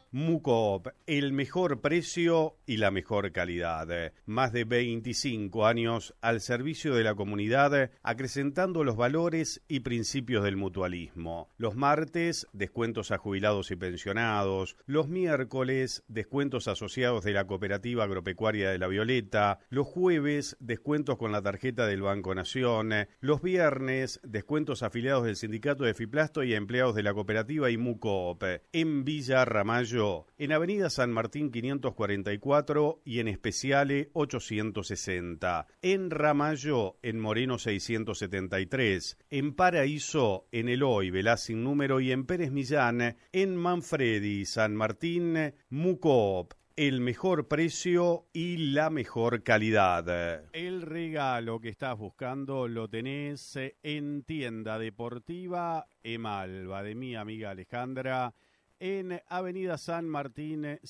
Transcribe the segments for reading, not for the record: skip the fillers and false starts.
Mucoop, el mejor precio y la mejor calidad. Más de 25 años al servicio de la comunidad, acrecentando los valores y principios del mutualismo. Los martes, descuentos a jubilados y pensionados. Los miércoles, descuentos asociados de la Cooperativa Agropecuaria de La Violeta. Los jueves, descuentos con la tarjeta del Banco Nación. Los viernes, descuentos afiliados del Sindicato de Fiplasto y empleados de la cooperativa y Mucoop. En Villa Ramallo, en Avenida San Martín 544 y en Especiale 860. En Ramallo, en Moreno 673. En Paraíso, en Eloy, Velás sin número y en Pérez Millán. En Manfredi, San Martín, Mucoop. El mejor precio y la mejor calidad. El regalo que estás buscando lo tenés en Tienda Deportiva Emalva, de mi amiga Alejandra. En Avenida San Martín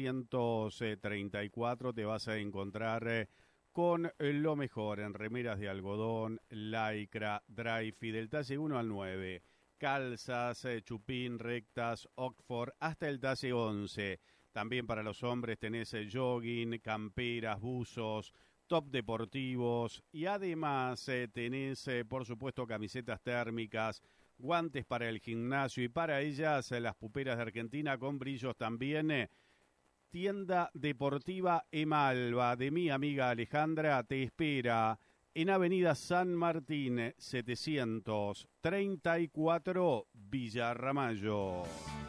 734 te vas a encontrar con lo mejor en remeras de algodón, lycra, dry-fit del talle 1 al 9, calzas, chupín, rectas, Oxford, hasta el talle 11. También para los hombres tenés jogging, camperas, buzos, top deportivos y además tenés, por supuesto, camisetas térmicas, guantes para el gimnasio y para ellas las puperas de Argentina con brillos también. Tienda Deportiva Emalva de mi amiga Alejandra te espera en Avenida San Martín 734 Villa Ramallo.